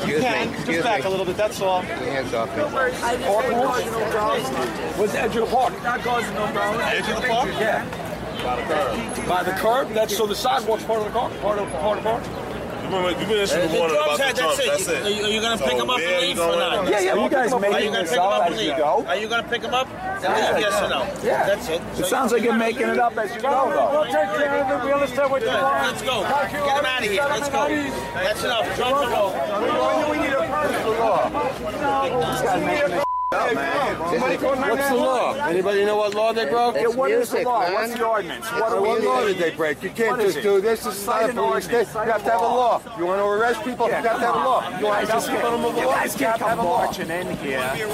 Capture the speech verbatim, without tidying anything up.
Excuse can. me. Just Excuse back me. a little bit, that's all. Your hands off me. Where's the edge of the park? That goes in no brown. Edge of the park? Yeah. By the curb. By the curb? That's so the sidewalk's part of the car? Part of, part of the park? Remember, you've been interested in one about the jump. That's it. Are you, are you going to So pick him up where and you leave or going? not? Yeah, yeah. Are you guys Are you making going to this pick him up up as and you leave? go? Are you going to pick him up and Yeah, leave? Yes or no? Yeah. That's it. It sounds like you're making it up as you go, though. We'll take care of it. We understand what you Good. want. Let's go. Get him out of here. Let's go. That's enough. Jump the rope. We need a personal law. This guy's making it up, man. What's the law? Anybody know what law they broke? Yeah, what is the music, law? man. What's the ordinance? What are What we law did they break? You can't What is just it? do this. This is Cite not a an police ordinance. state. Cite You have a to have a law. law. You want to arrest people? Yeah, You have to have a come law. on. You want to guys tell just people to move you along? guys You have can't to have come a law. marching in here.